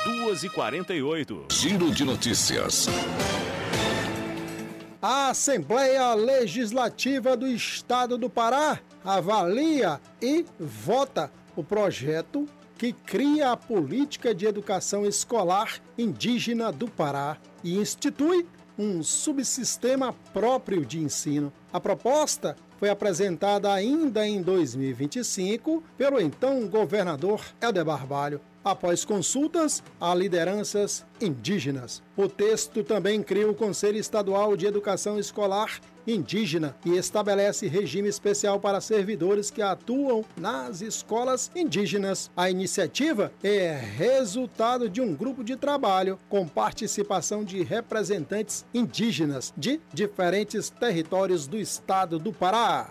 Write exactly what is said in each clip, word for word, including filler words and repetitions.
duas e quarenta e oito. Giro de notícias. A Assembleia Legislativa do Estado do Pará avalia e vota o projeto que cria a Política de Educação Escolar Indígena do Pará e institui um subsistema próprio de ensino. A proposta foi apresentada ainda em dois mil e vinte e cinco pelo então governador Helder Barbalho, após consultas a lideranças indígenas. O texto também cria o Conselho Estadual de Educação Escolar Indígena e estabelece regime especial para servidores que atuam nas escolas indígenas. A iniciativa é resultado de um grupo de trabalho com participação de representantes indígenas de diferentes territórios do estado do Pará.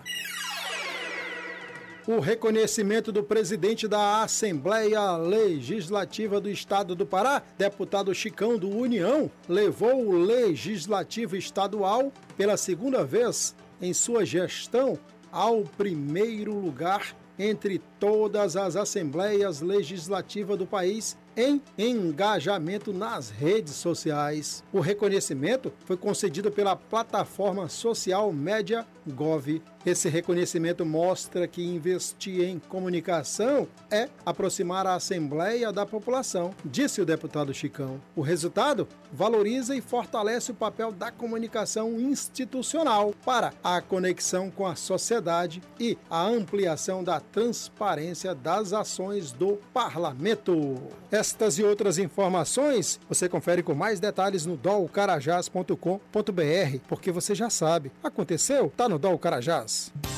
O reconhecimento do presidente da Assembleia Legislativa do Estado do Pará, deputado Chicão do União, levou o Legislativo Estadual pela segunda vez em sua gestão ao primeiro lugar entre todas as assembleias legislativas do país em engajamento nas redes sociais. O reconhecimento foi concedido pela plataforma social Média Gov. Esse reconhecimento mostra que investir em comunicação é aproximar a Assembleia da população, disse o deputado Chicão. O resultado valoriza e fortalece o papel da comunicação institucional para a conexão com a sociedade e a ampliação da transparência das ações do parlamento. Estas e outras informações você confere com mais detalhes no dol carajás ponto com ponto br, porque você já sabe, aconteceu, tá no Dol Carajás.